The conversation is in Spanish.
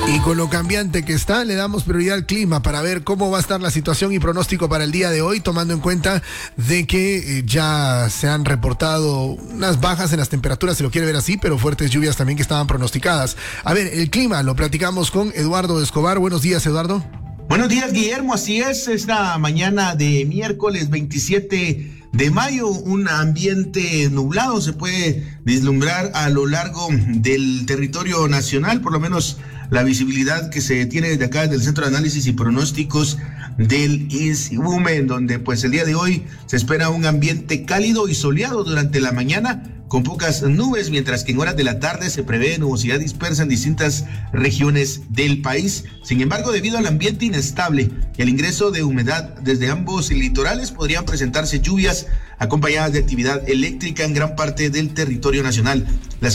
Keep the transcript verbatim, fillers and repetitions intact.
Y con lo cambiante que está, le damos prioridad al clima para ver cómo va a estar la situación y pronóstico para el día de hoy, tomando en cuenta de que eh, ya se han reportado unas bajas en las temperaturas, se lo quiere ver así, pero fuertes lluvias también que estaban pronosticadas. A ver, el clima lo platicamos con Eduardo Escobar. Buenos días, Eduardo. Buenos días, Guillermo. Así es, esta mañana de miércoles veintisiete de mayo, un ambiente nublado se puede vislumbrar a lo largo del territorio nacional, por lo menos la visibilidad que se tiene desde acá, desde el Centro de Análisis y Pronósticos del INSIUME, en donde pues el día de hoy se espera un ambiente cálido y soleado durante la mañana, con pocas nubes, mientras que en horas de la tarde se prevé nubosidad dispersa en distintas regiones del país. Sin embargo, debido al ambiente inestable y al ingreso de humedad desde ambos litorales, podrían presentarse lluvias acompañadas de actividad eléctrica en gran parte del territorio nacional. Las